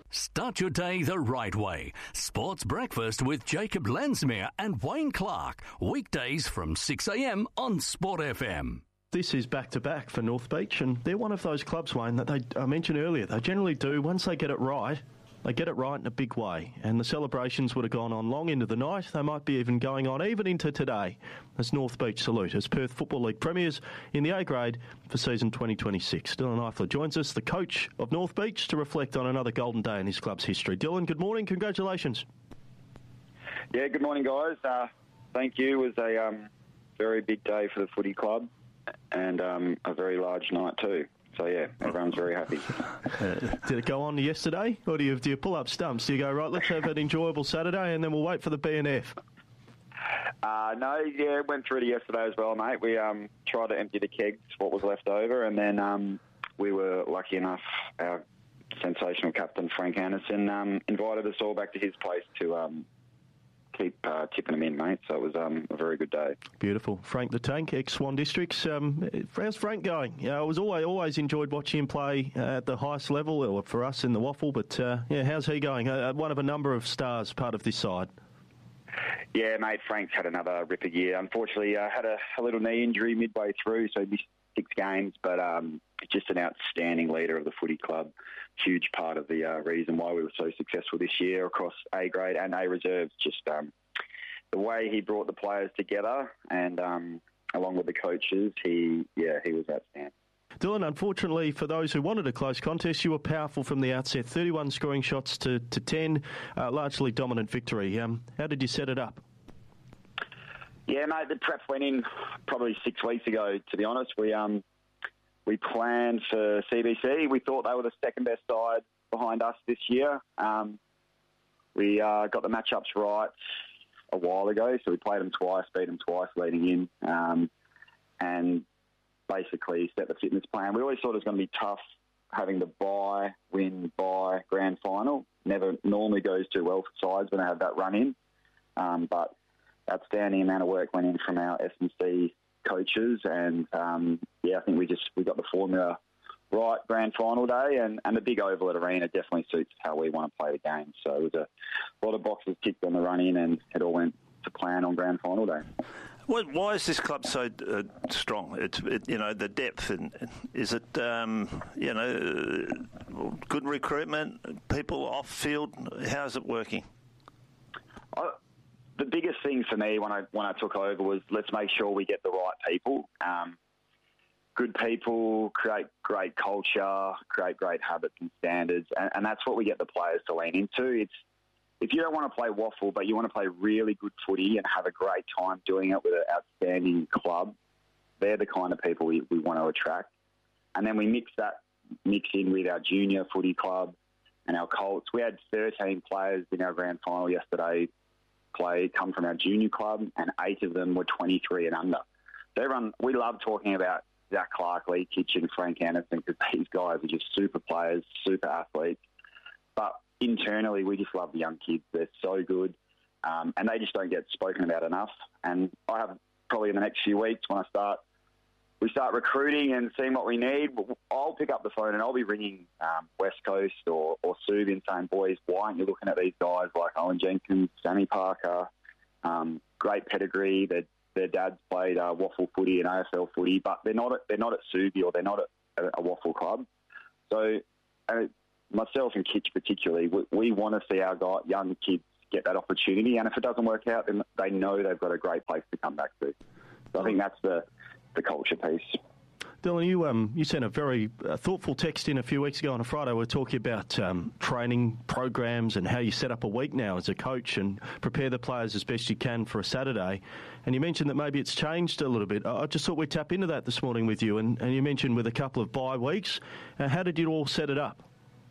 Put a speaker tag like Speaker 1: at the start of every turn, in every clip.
Speaker 1: Start your day the right way. Sports Breakfast with Jacob Lensmere and Wayne Clark. Weekdays from 6 a.m. on Sport FM.
Speaker 2: This is back-to-back for North Beach, and they're one of those clubs, Wayne, that I mentioned earlier. They generally do, once they get it right, they get it right in a big way. And the celebrations would have gone on long into the night. They might be even going on even into today as North Beach salute as Perth Football League premiers in the A grade for season 2026. Dylan Eifler joins us, the coach of North Beach, to reflect on another golden day in his club's history. Dylan, good morning. Congratulations.
Speaker 3: Yeah, good morning, guys. Thank you. It was a very big day for the footy club and a very large night too. So, yeah, everyone's very happy.
Speaker 2: Did it go on yesterday, or do you pull up stumps? Do you go, right, let's have an enjoyable Saturday and then we'll wait for the BNF?
Speaker 3: No, yeah, it went through to yesterday as well, mate. We tried to empty the kegs, what was left over, and then we were lucky enough, our sensational captain, Frank Anderson, invited us all back to his place to keep tipping them in, mate. So it was a very good day. Beautiful.
Speaker 2: Frank the Tank, ex-Swan Districts. How's Frank going? Yeah, I was always enjoyed watching him play at the highest level, or for us in the Waffle, but how's he going? One of a number of stars, part of this side.
Speaker 3: Yeah, mate, Frank's had another ripper year. Unfortunately, had a little knee injury midway through, so he missed 6 games, but just an outstanding leader of the footy club. Huge part of the reason why we were so successful this year across A grade and A reserves. Just the way he brought the players together and along with the coaches, he was outstanding.
Speaker 2: Dylan, unfortunately for those who wanted a close contest, you were powerful from the outset. 31 scoring shots to 10, largely dominant victory. How did you set it up?
Speaker 3: Yeah, mate, the prep went in probably 6 weeks ago, to be honest. We planned for CBC. We thought they were the second best side behind us this year. We got the matchups right a while ago, so we played them twice, beat them twice leading in, and basically set the fitness plan. We always thought it was going to be tough having the bye, win, bye, grand final. Never normally goes too well for sides when they have that run in, but outstanding amount of work went in from our S&C coaches, and I think we got the formula right grand final day, and the big oval at Arena definitely suits how we want to play the game. So it was a lot of boxes ticked on the run in, and it all went to plan on grand final day.
Speaker 4: Why is this club so strong? The depth, and is it good recruitment, people off field? How's it working?
Speaker 3: The biggest thing for me when I took over was let's make sure we get the right people. Good people create great culture, create great habits and standards, and that's what we get the players to lean into. If you don't want to play waffle, but you want to play really good footy and have a great time doing it with an outstanding club, they're the kind of people we want to attract. And then we mix in with our junior footy club and our Colts. We had 13 players in our grand final yesterday come from our junior club, and 8 of them were 23 and under. So we love talking about Zach Clark, Lee Kitchen, Frank Anderson, because these guys are just super players, super athletes. But internally, we just love the young kids. They're so good, and they just don't get spoken about enough. And I have probably in the next few weeks when we start recruiting and seeing what we need, I'll pick up the phone and I'll be ringing West Coast or Subin saying, boys, why aren't you looking at these guys like Owen Jenkins, Sammy Parker, great pedigree. Their dads played waffle footy and AFL footy, but they're not at Subi or they're not at a waffle club. So myself and Kitch particularly, we want to see our young kids get that opportunity, and if it doesn't work out, then they know they've got a great place to come back to. So I think that's the culture piece.
Speaker 2: Dylan, you sent a very thoughtful text in a few weeks ago on a Friday. We were talking about training programs and how you set up a week now as a coach and prepare the players as best you can for a Saturday. And you mentioned that maybe it's changed a little bit. I just thought we'd tap into that this morning with you. And you mentioned with a couple of bye weeks. How did you all set it up?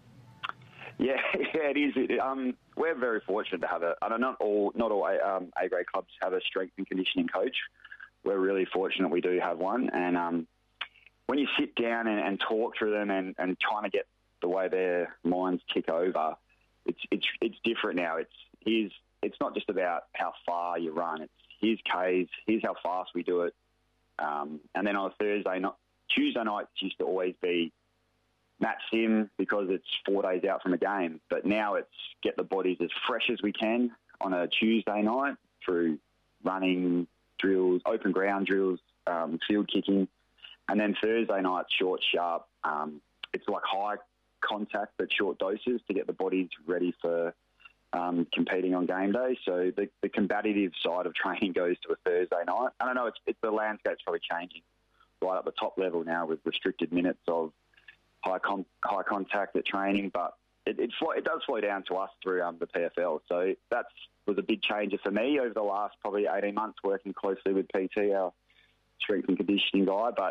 Speaker 3: Yeah, it is. We're very fortunate to have not all A-grade clubs have a strength and conditioning coach. We're really fortunate we do have one. And when you sit down and talk through them and trying to get the way their minds tick over, it's different now. It's not just about how far you run. It's here's Ks, here's how fast we do it. And then on a Tuesday nights used to always be match sim because it's 4 days out from a game. But now it's get the bodies as fresh as we can on a Tuesday night through running drills, open ground drills, field kicking. And then Thursday night, short, sharp. It's like high contact but short doses to get the bodies ready for competing on game day. So the combative side of training goes to a Thursday night. And I know it's the landscape's probably changing right at the top level now with restricted minutes of high contact at training, but it does flow down to us through the PFL. So that was a big changer for me over the last probably 18 months working closely with PT, our strength and conditioning guy. But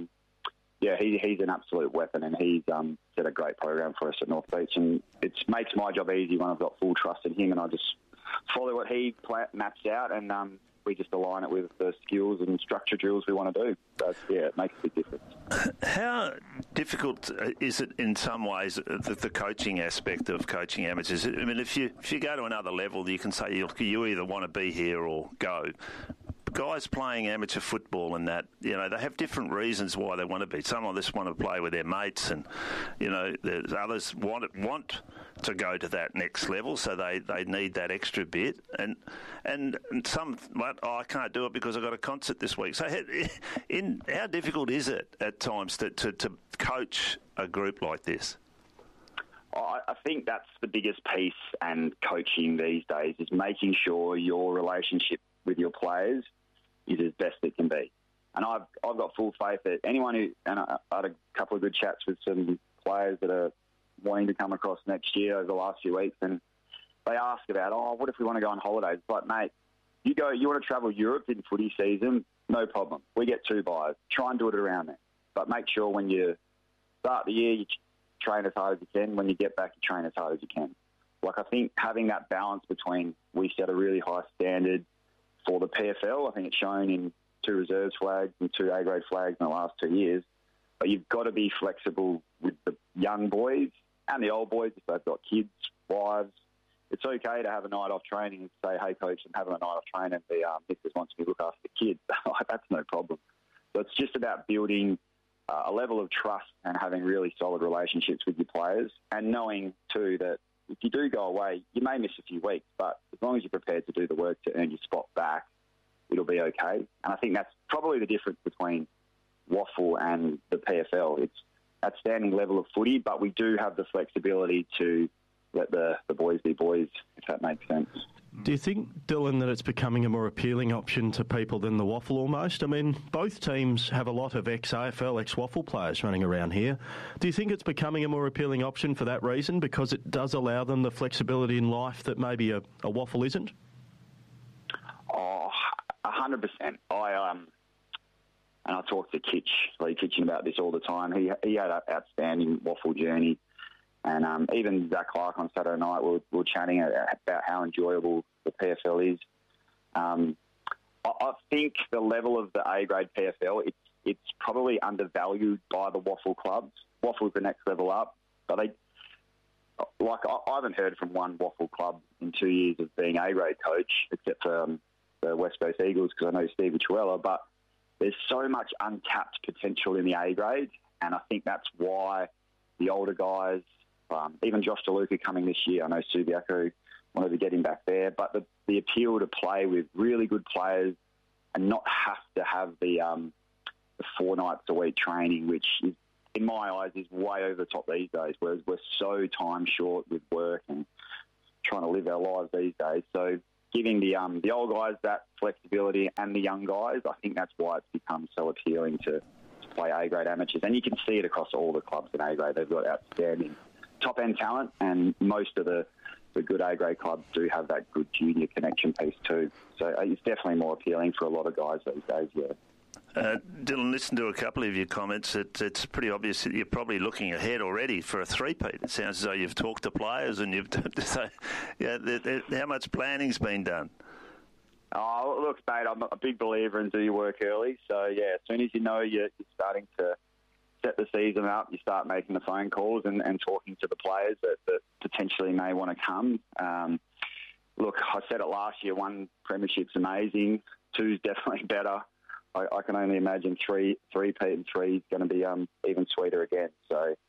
Speaker 3: he's an absolute weapon, and he's set a great program for us at North Beach, and it makes my job easy when I've got full trust in him, and I just follow what he maps out, and we just align it with the skills and structure drills we want to do. So, it makes a big difference.
Speaker 4: How difficult is it in some ways, the coaching aspect of coaching amateurs? I mean, if you go to another level, you can say you either want to be here or go. Guys playing amateur football and that, they have different reasons why they want to be. Some of us want to play with their mates, and there's others want to go to that next level, so they need that extra bit. And some, I can't do it because I've got a concert this week. So how difficult is it at times to coach a group like this?
Speaker 3: I think that's the biggest piece, and coaching these days is making sure your relationship with your players is as best it can be. And I've got full faith that anyone and I had a couple of good chats with some players that are wanting to come across next year over the last few weeks, and they ask about, what if we want to go on holidays? It's like, mate, you want to travel Europe in footy season, no problem. We get 2 buys. Try and do it around there. But make sure when you start the year, you train as hard as you can. When you get back, you train as hard as you can. Like, I think having that balance between, we set a really high standard for the PFL. I think it's shown in 2 reserves flags and 2 A-grade flags in the last 2 years. But you've got to be flexible with the young boys and the old boys if they've got kids, wives. It's okay to have a night off training and say, hey, coach, I'm having a night off training. The missus wants me to look after the kids. That's no problem. So it's just about building a level of trust and having really solid relationships with your players, and knowing, too, that if you do go away, you may miss a few weeks, but as long as you're prepared to do the work to earn your spot back, it'll be okay. And I think that's probably the difference between WAFL and the PFL. It's outstanding level of footy, but we do have the flexibility to let the boys be boys, if that makes sense.
Speaker 2: Do you think, Dylan, that it's becoming a more appealing option to people than the WAFL almost? I mean, both teams have a lot of ex-AFL, ex-WAFL players running around here. Do you think it's becoming a more appealing option for that reason, because it does allow them the flexibility in life that maybe a WAFL isn't?
Speaker 3: 100%. And I talk to Lee Kitchen about this all the time. He had an outstanding WAFL journey. And even Zach Clark on Saturday night, we were chatting about how enjoyable the PFL is. I think the level of the A-grade PFL, it's probably undervalued by the WAFL clubs. WAFL's the next level up, but I haven't heard from one WAFL club in 2 years of being A-grade coach, except for the West Coast Eagles, because I know Stevie Truella, but there's so much untapped potential in the A-grade, and I think that's why the older guys, even Josh DeLuca coming this year, I know Subiaco wanted to get him back there, but the appeal to play with really good players and not have to have the 4 nights a week training, which is, in my eyes, is way over the top these days, whereas we're so time short with work and trying to live our lives these days. So giving the old guys that flexibility and the young guys, I think that's why it's become so appealing to play A-grade amateurs. And you can see it across all the clubs in A-grade. They've got outstanding top-end talent, and most of the good A-grade clubs do have that good junior connection piece too. So it's definitely more appealing for a lot of guys these days, yeah.
Speaker 4: Dylan, listen to a couple of your comments. It's pretty obvious that you're probably looking ahead already for a three-peat. It sounds as though you've talked to players and you've so how much planning's been done?
Speaker 3: Oh, look, mate, I'm a big believer in do your work early. So, yeah, as soon as you know you're starting to set the season up, you start making the phone calls and talking to the players that potentially may want to come. Look, I said it last year, 1 premiership's amazing, 2's definitely better. I can only imagine three-peat and 3 is going to be even sweeter again. So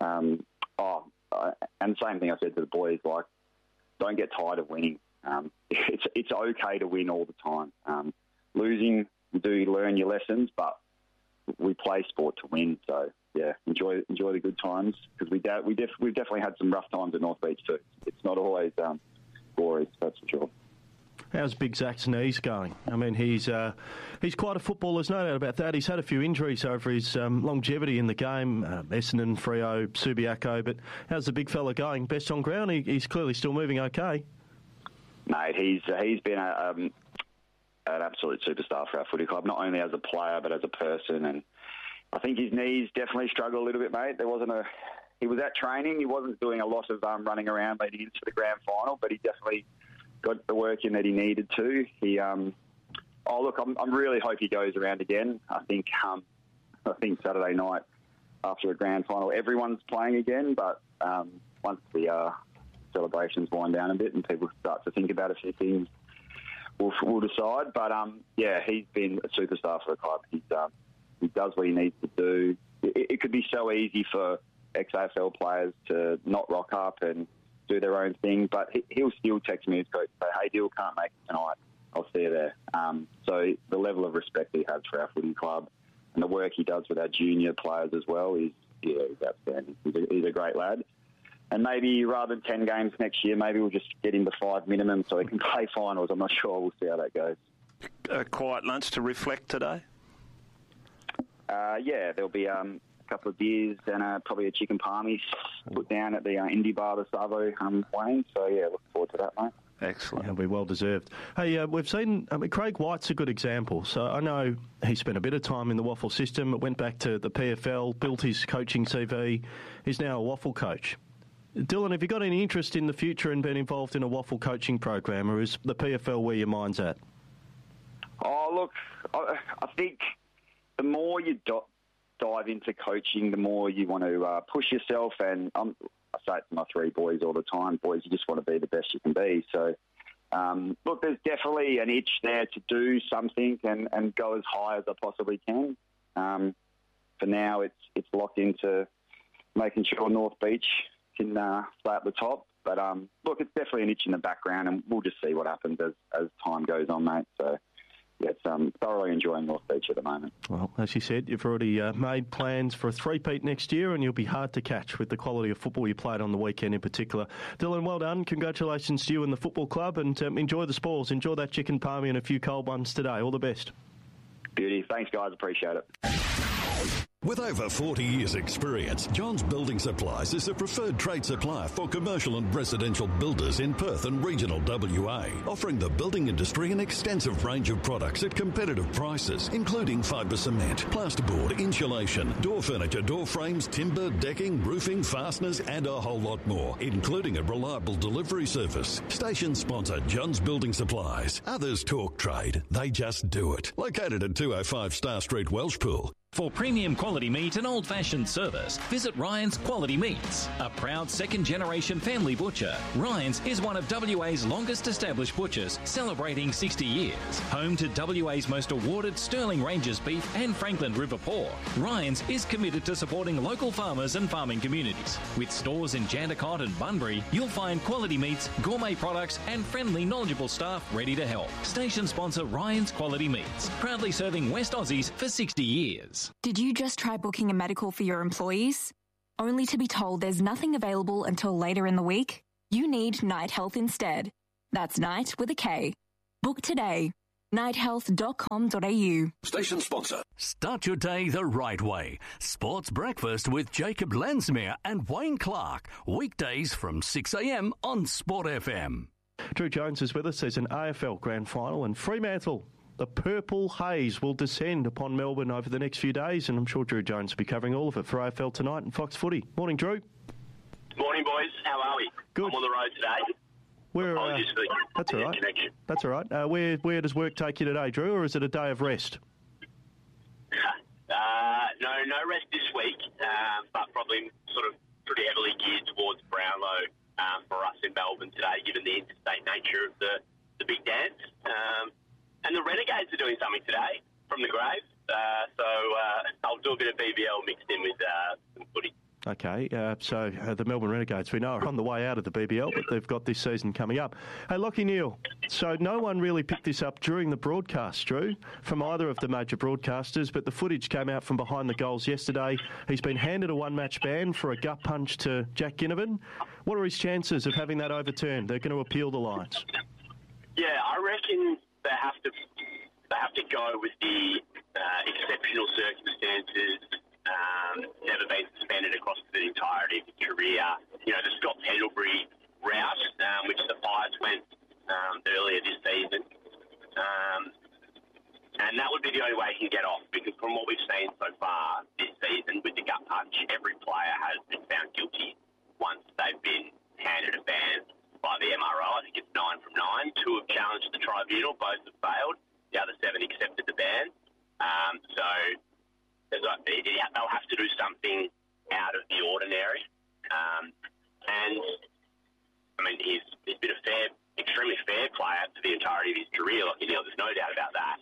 Speaker 3: And same thing I said to the boys, like, don't get tired of winning. It's okay to win all the time. Losing, you do learn your lessons, but we play sport to win. So yeah, enjoy the good times, because we've definitely had some rough times at North Beach too. It's not always glorious, that's for sure.
Speaker 2: How's Big Zach's knees going? I mean, he's quite a footballer, there's no doubt about that. He's had a few injuries over his longevity in the game, Essendon, Freo, Subiaco, but how's the big fella going? Best on ground? He's clearly still moving okay.
Speaker 3: Mate, he's been an absolute superstar for our footy club, not only as a player but as a person. And I think his knees definitely struggle a little bit, mate. He was at training. He wasn't doing a lot of running around leading into the grand final, but he definitely got the work in that he needed to. I really hope he goes around again. I think Saturday night after a grand final, everyone's playing again, but once the celebrations wind down a bit and people start to think about a few things, we'll decide. But he's been a superstar for the club. He does what he needs to do. It could be so easy for ex-AFL players to not rock up and do their own thing, but he'll still text me his coach and say, "Hey, Dill, can't make it tonight. I'll see you there." So the level of respect he has for our footy club and the work he does with our junior players as well is outstanding. He's a great lad. And maybe rather than 10 games next year, maybe we'll just get him to 5 minimum so he can play finals. I'm not sure. We'll see how that goes.
Speaker 4: A quiet lunch to reflect today?
Speaker 3: There'll be a couple of beers and probably a chicken palmies put down at the indie bar, the Savo, Wayne. So, look forward to that, mate.
Speaker 4: Excellent.
Speaker 2: It'll be well deserved. Hey, we've seen, Craig White's a good example. So I know he spent a bit of time in the Waffle system, went back to the PFL, built his coaching CV. He's now a Waffle coach. Dylan, have you got any interest in the future in being involved in a Waffle coaching program, or is the PFL where your mind's at?
Speaker 3: Oh, look, I think the more you dive into coaching, the more you want to push yourself. And I say it to my 3 boys all the time, boys, you just want to be the best you can be. So, look, there's definitely an itch there to do something and go as high as I possibly can. For now, it's locked into making sure North Beach can stay at the top. But, look, it's definitely an itch in the background, and we'll just see what happens as time goes on, mate. So, thoroughly enjoying North Beach at the moment.
Speaker 2: Well, as you said, you've already made plans for a three-peat next year, and you'll be hard to catch with the quality of football you played on the weekend in particular. Dylan, well done. Congratulations to you and the football club, and enjoy the spoils. Enjoy that chicken palmy and a few cold ones today. All the best.
Speaker 3: Beauty. Thanks, guys. Appreciate it.
Speaker 5: With over 40 years' experience, Johns Building Supplies is the preferred trade supplier for commercial and residential builders in Perth and regional WA, offering the building industry an extensive range of products at competitive prices, including fibre cement, plasterboard, insulation, door furniture, door frames, timber, decking, roofing, fasteners, and a whole lot more, including a reliable delivery service. Station sponsor Johns Building Supplies. Others talk trade, they just do it. Located at 205 Star Street, Welshpool.
Speaker 6: For premium quality meat and old-fashioned service, visit Ryan's Quality Meats. A proud second-generation family butcher, Ryan's is one of WA's longest-established butchers, celebrating 60 years. Home to WA's most awarded Sterling Ranges beef and Franklin River pork, Ryan's is committed to supporting local farmers and farming communities. With stores in Jandakot and Bunbury, you'll find quality meats, gourmet products and friendly, knowledgeable staff ready to help. Station sponsor Ryan's Quality Meats, proudly serving West Aussies for 60 years.
Speaker 7: Did you just try booking a medical for your employees? Only to be told there's nothing available until later in the week? You need Night Health instead. That's Night with a K. Book today. nighthealth.com.au.
Speaker 5: Station sponsor.
Speaker 1: Start your day the right way. Sports Breakfast with Jacob Lensmere and Wayne Clark. Weekdays from 6 a.m. on Sport FM.
Speaker 2: Drew Jones is with us. There's an AFL Grand Final and Fremantle. The purple haze will descend upon Melbourne over the next few days, and I'm sure Drew Jones will be covering all of it for AFL Tonight and Fox Footy. Morning, Drew.
Speaker 8: Morning, boys. How are we?
Speaker 2: Good.
Speaker 8: I'm on the road today. Apologies for the
Speaker 2: that's all right.
Speaker 8: connection.
Speaker 2: That's all right. Where does work take you today, Drew, or is it a day of rest?
Speaker 8: No rest this week, but probably sort of pretty heavily geared towards Brownlow for us in Melbourne today, given the interstate nature of the big dance. And the Renegades are doing something today from the grave. So I'll do a bit of BBL mixed in with some footy.
Speaker 2: okay. So the Melbourne Renegades, we know, are on the way out of the BBL, but they've got this season coming up. Hey, Lachie Neale, so no one really picked this up during the broadcast, Drew, from either of the major broadcasters, but the footage came out from behind the goals yesterday. He's been handed a one-match ban for a gut punch to Jack Ginnivan. What are his chances of having that overturned? They're going to appeal the Lions.
Speaker 8: Yeah, I reckon they have to go with the exceptional circumstances, never been suspended across the entirety of his career. You know, the Scott Pendlebury route, which the Pies went earlier this season. And that would be the only way he can get off, because from what we've seen so far this season with the gut punch, every player has been found guilty once they've been handed a ban by the MRO. I think it's 9 from 9. 2 have challenged the tribunal, both have failed. The other 7 accepted the ban. So they'll have to do something out of the ordinary. And, I mean, he's been extremely fair player for the entirety of his career. Like, there's no doubt about that.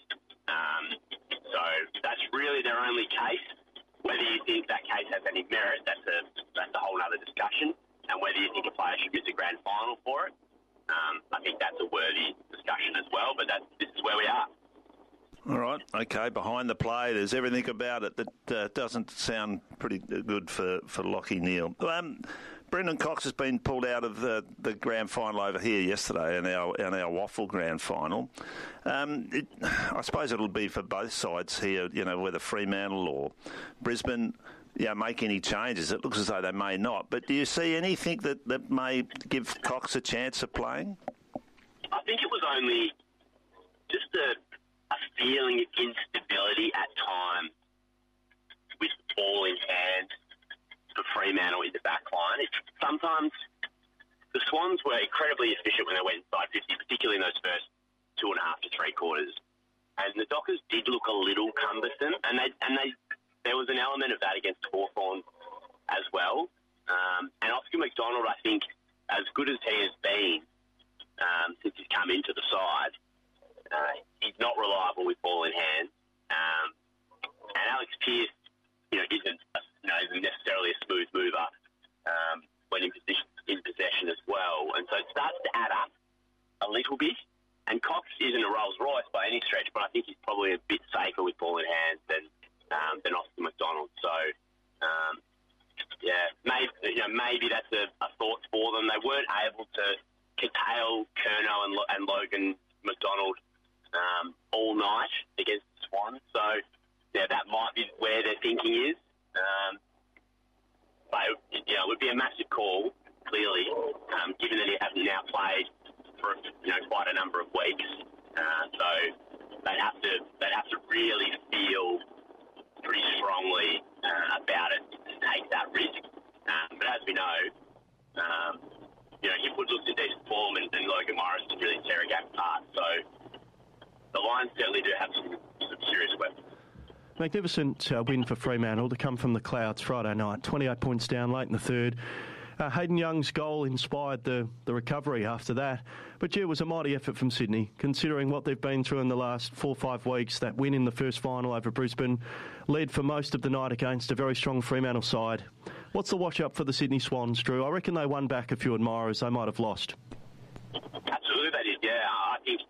Speaker 8: So that's really their only case. Whether you think that case has any merit, that's a whole other discussion. And whether you think a player should miss a grand final for it, I think that's a worthy discussion as well. But this is where we are.
Speaker 4: All right, okay, behind the play, there's everything about it that doesn't sound pretty good for Lachie Neale. Brendan Cox has been pulled out of the grand final over here yesterday in our Waffle grand final. I suppose it'll be for both sides here, whether Fremantle or Brisbane make any changes. It looks as though they may not. But do you see anything that may give Cox a chance of playing?
Speaker 8: I think it was only just a feeling of instability at times with the ball in hand for Fremantle in the back line. Sometimes the Swans were incredibly efficient when they went inside 50, particularly in those first 2.5 to 3 quarters. And the Dockers did look a little cumbersome, and there was an element of that against Hawthorn as well. And Oscar McDonald, I think, as good as he has been since he's come into the side, he's not reliable with ball in hand. And Alex Pearce, isn't necessarily a smooth mover when in possession as well. And so it starts to add up a little bit. And Cox isn't a Rolls Royce by any stretch, but I think he's probably a bit safer with ball in hand than Oscar McDonald. So, maybe that's a thought for them. They weren't able to curtail Curnow and Logan McDonald all night against the Swans. So, that might be where their thinking is. But, it would be a massive call, clearly, given that he hasn't now played for, quite a number of weeks. So they'd have to really feel pretty strongly about it to take that risk. But as we know, he puts us in decent form and Logan Morris can really tear a game apart. So the Lions certainly do have some serious weapons.
Speaker 2: Magnificent win for Fremantle to come from the clouds Friday night. 28 points down late in the third. Hayden Young's goal inspired the recovery after that. But, it was a mighty effort from Sydney, considering what they've been through in the last 4 or 5 weeks. That win in the first final over Brisbane led for most of the night against a very strong Fremantle side. What's the wash-up for the Sydney Swans, Drew? I reckon they won back a few admirers they might have lost.
Speaker 8: Absolutely they did, yeah. I think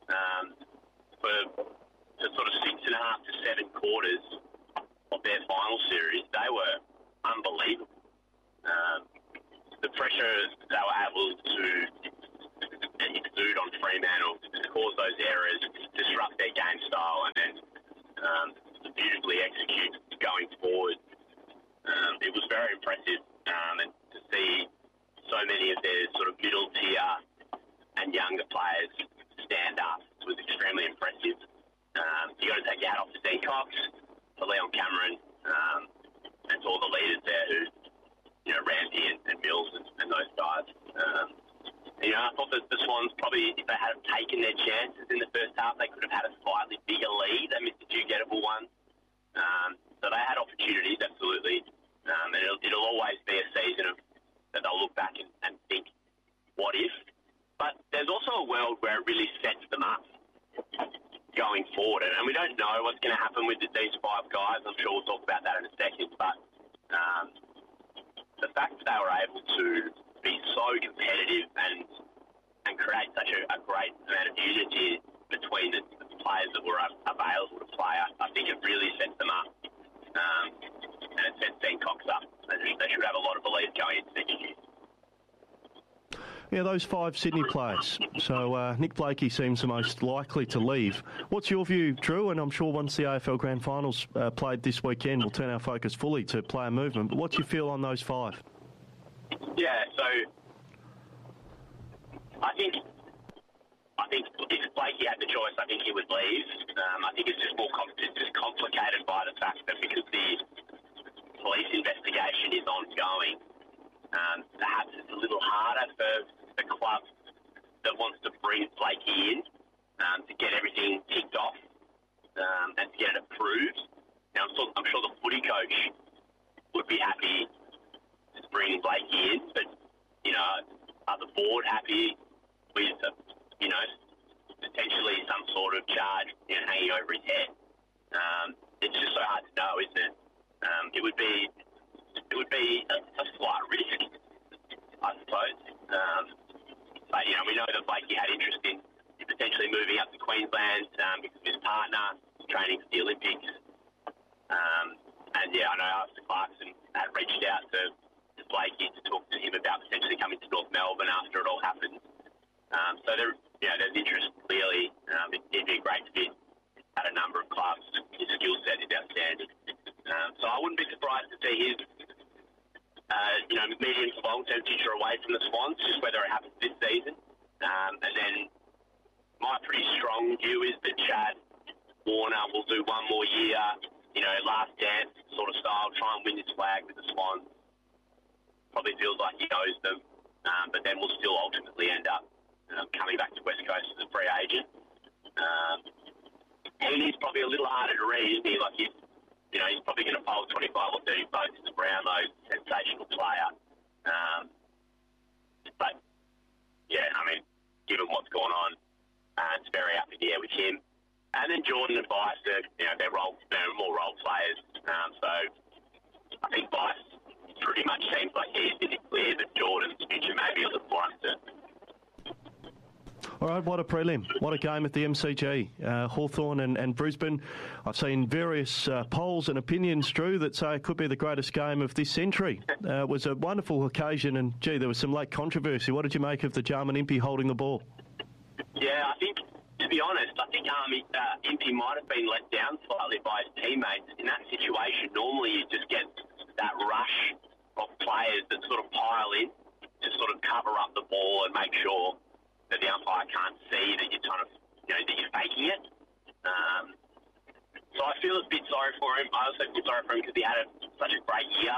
Speaker 8: for the sort of 6.5 to 7 quarters of their final series, they were unbelievable. The pressure they were able to exude on Fremantle to cause those errors, disrupt their game style, and then beautifully execute going forward. It was very impressive, and to see so many of their sort of middle tier and younger players stand up was extremely impressive. You got to take your hat off to Dean Cox, to Leon Cameron, and to all the leaders there who, Ramsey and Mills and those guys. I thought that the Swans probably, if they had taken their chances in the first half, they could have had a slightly bigger lead. They missed a few gettable ones. So they had opportunities, absolutely. And it'll always be a season that they'll look back and think, what if? But there's also a world where it really sets them up going forward. And we don't know what's going to happen with these 5 guys. I'm sure we'll talk about that in a second. But the fact that they were able to be so competitive and create such a great amount of unity between the players that were available to play, I think it really sets them up. And it sets Dean Cox up. They should have a lot of belief going into next year.
Speaker 2: Yeah, those 5 Sydney players. So Nick Blakey seems the most likely to leave. What's your view, Drew? And I'm sure once the AFL Grand Finals played this weekend, we'll turn our focus fully to player movement. But what's your feel on those 5?
Speaker 8: Yeah, so I think if Blakey had the choice, I think he would leave. I think it's just complicated by the fact that because the police investigation is ongoing, perhaps it's a little harder for the club that wants to bring Blakey in to get everything ticked off and to get it approved. Now, I'm sure the footy coach would be happy to bring Blakey in, but, are the board happy with, potentially some sort of charge hanging over his head? It's just so hard to know, isn't it? It would be a slight risk, I suppose. But, we know that Blakey had interest in potentially moving up to Queensland because of his partner training for the Olympics. And, I know Alistair Clarkson had reached out to Blakey to talk to him about potentially coming to North Melbourne after it all happened. So there's interest, clearly. It'd be a great fit at a number of clubs. His skill set is outstanding. So I wouldn't be surprised to see his, medium to long-term future away from the Swans, just whether it happens this season. And then my pretty strong view is that Chad Warner will do one more year, last dance sort of style, try and win this flag with the Swans. Probably feels like he owes them, but then will still ultimately end up coming back to West Coast as a free agent. He's probably a little harder to read, isn't he? Like he's probably going to poll 25 or 30 votes as a Brownlow sensational player. But, given what's gone on, it's very up in the air with him. And then Jordan and Bice, they're more role players. So I think Bice pretty much seems like he's in it clear that Jordan's future may be a little more uncertain.
Speaker 2: All right, what a prelim. What a game at the MCG. Hawthorn and Brisbane. I've seen various polls and opinions, Drew, that say it could be the greatest game of this century. It was a wonderful occasion and, there was some late controversy. What did you make of the Jarman Impey holding the ball?
Speaker 8: Yeah, I think, to be honest, Impey might have been let down slightly by his teammates. In that situation, normally you just get that rush of players that sort of pile in to sort of cover up the ball and make sure that the umpire can't see that you're trying to, that you're faking it. So I feel a bit sorry for him. I also feel sorry for him because he had such a great year.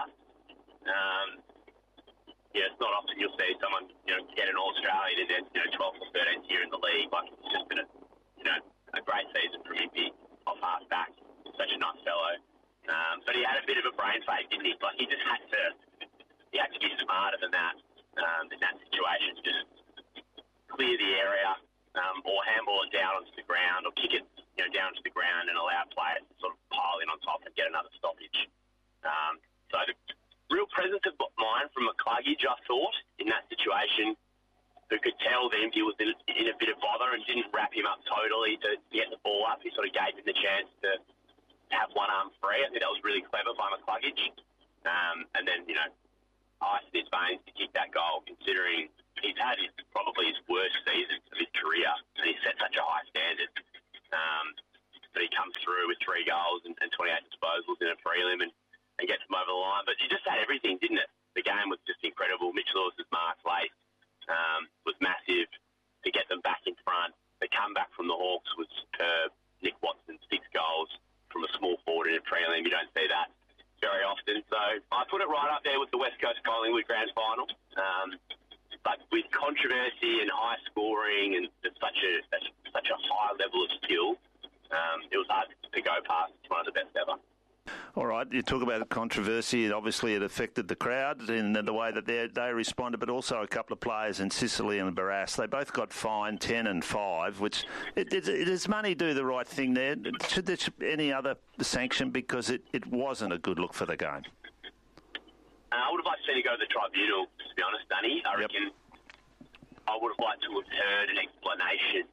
Speaker 8: It's not often you'll see someone, get an All-Australian in their, 12th or 13th year in the league. Like, it's just been a great season from Impey off half back. Such a nice fellow. But he had a bit of a brain fake, didn't he? Like, he just had to be smarter than that in that situation. Just clear the area or handball it down onto the ground or kick it down to the ground and allow players to sort of pile in on top and get another stoppage. So the real presence of mind from McCluggage, I thought, in that situation, who could tell that Impey was in a bit of bother and didn't wrap him up totally to get the ball up. He sort of gave him the chance to have one arm free. I think that was really clever by McCluggage. And then, iced his veins to kick that goal, considering he's had probably his worst season of his career, and he set such a high standard. But he comes through with 3 goals and 28 disposals in a prelim and gets them over the line. But he just had everything, didn't it? The game was just incredible. Mitch Lewis's mark late was massive to get them back in front. The comeback from the Hawks was superb. Nick Watson, 6 goals from a small forward in a prelim. You don't see that very often. So I put it right up there with the West Coast Collingwood Grand Final. But with controversy and high scoring and such a high level of skill, it was hard to go past. It's one of the best ever.
Speaker 4: All right, you talk about the controversy. Obviously, it affected the crowd in the way that they responded, but also a couple of players in Sicily and Barras. They both got fined 10 and 5, which does money do the right thing there? Should there be any other sanction? Because it wasn't a good look for the game.
Speaker 8: I would have liked to see it go to the tribunal, to be honest, Danny. I reckon I would have liked to have heard an explanation.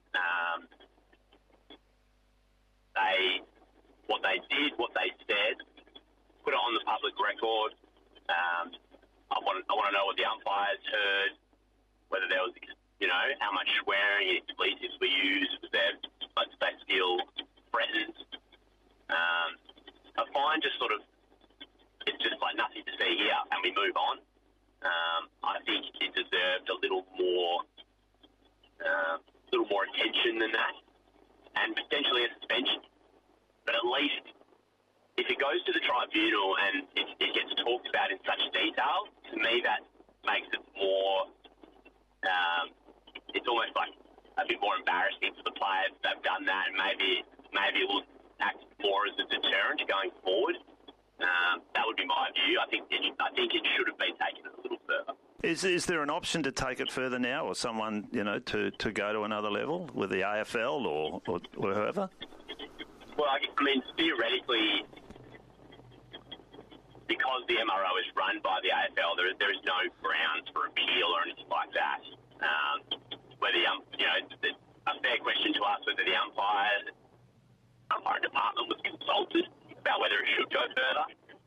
Speaker 8: What they did, what they said, put it on the public record. I want to know what the umpires heard, whether there was, how much swearing and expletives were used, was there, did they feel threatened? A fine just sort of, it's just like nothing to see here, and we move on. I think it deserved a little more attention than that, and potentially a suspension. But at least if it goes to the tribunal and it gets talked about in such detail, to me that makes it more, it's almost like a bit more embarrassing for the players that have done that, and maybe it will act more as a deterrent going forward. That would be my view. I think it should have been taken a little further.
Speaker 4: Is there an option to take it further now, or someone, to go to another level with the AFL or whoever?
Speaker 8: Well, I mean, theoretically, because the MRO is run by the AFL, there is no grounds for appeal or anything like that. Whether a fair question to ask whether the umpiring department was consulted about whether it should go further.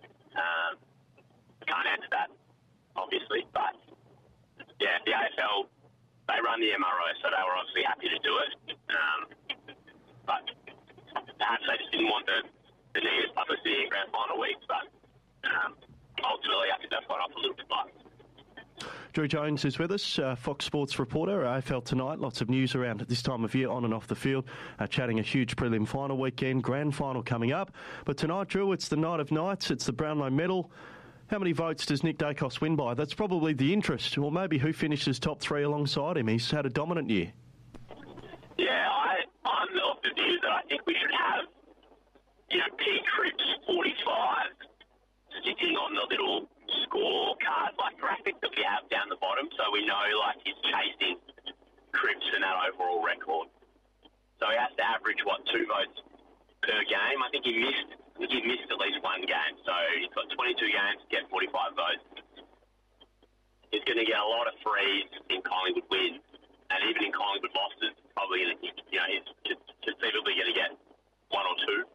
Speaker 8: I can't answer that, obviously, but yeah, the AFL, they run the MRO, so they were obviously happy to do it. But perhaps they just didn't want the news publicity in grand final week, but ultimately I think they've got off a little bit light.
Speaker 2: Drew Jones is with us, Fox Sports reporter, AFL Tonight. Lots of news around at this time of year, on and off the field. Chatting a huge prelim final weekend, grand final coming up. But tonight, Drew, it's the night of nights. It's the Brownlow medal. How many votes does Nick Dacos win by? That's probably the interest. Or maybe who finishes top three alongside him. He's had a dominant year.
Speaker 8: Yeah, I'm of the view that I think we should have, P. Cripps 45 sitting on the little scorecard graphic that we have down the bottom, so we know he's chasing Cripps in that overall record. So he has to average 2 votes per game. I think he missed at least one game, so he's got 22 games to get 45 votes. He's going to get a lot of threes in Collingwood wins, and even in Collingwood losses, probably he's conceivably going to get 1 or 2.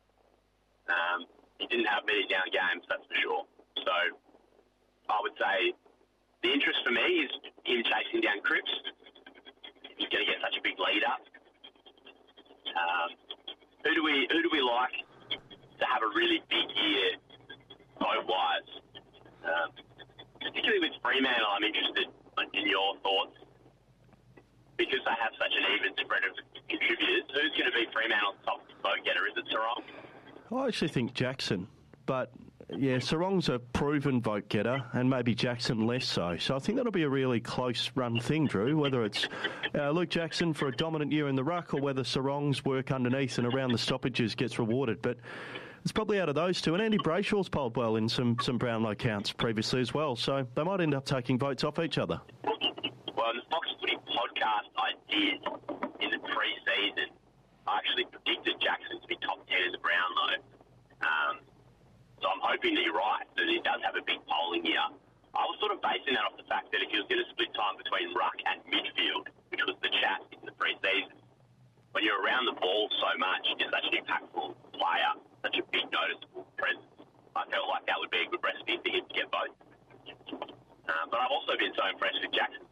Speaker 8: He didn't have many down games, that's for sure. So I would say the interest for me is him chasing down Cripps. He's going to get such a big lead up. Who do we like to have a really big year vote-wise? Particularly with Fremantle, I'm interested in your thoughts, because they have such an even spread of contributors. Who's going to be Fremantle's top vote getter? Is it Sarong?
Speaker 2: I actually think Jackson, but yeah, Sarong's a proven vote getter, and maybe Jackson less so. So I think that'll be a really close run thing, Drew, whether it's Luke Jackson for a dominant year in the ruck, or whether Sarong's work underneath and around the stoppages gets rewarded. But it's probably out of those two. And Andy Brayshaw's polled well in some Brownlow counts previously as well, so they might end up taking votes off each other.
Speaker 8: Well, in the Fox Footy podcast I did in the pre-season, I actually predicted Jackson to be top 10 in the Brownlow. So I'm hoping that you're right, that he does have a big polling year. I was sort of basing that off the fact that if he was going to split time between ruck and midfield, which was the chat in the pre-season, when you're around the ball so much, you're such an impactful player, such a big noticeable presence, I felt like that would be a good recipe for him to get both. But I've also been so impressed with Jackson's